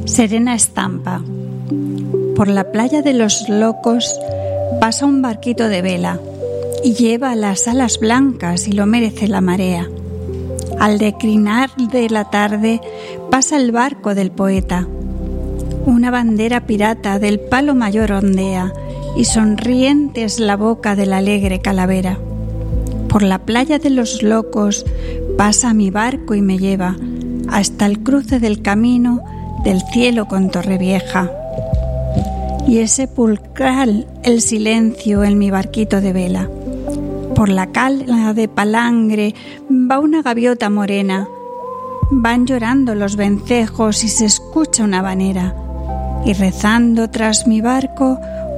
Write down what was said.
Serena estampa. Por la playa de los locos pasa un barquito de vela y lleva las alas blancas y lo merece la marea. Al declinar de la tarde pasa el barco del poeta. Una bandera pirata del palo mayor ondea y sonriente es la boca de la alegre calavera. Por la playa de los locos pasa mi barco y me lleva hasta el cruce del camino del cielo con Torrevieja. Y es sepulcral el silencio en mi barquito de vela. Por la cala de palangre va una gaviota morena. Van llorando los vencejos y se escucha una habanera. Y rezando tras mi barco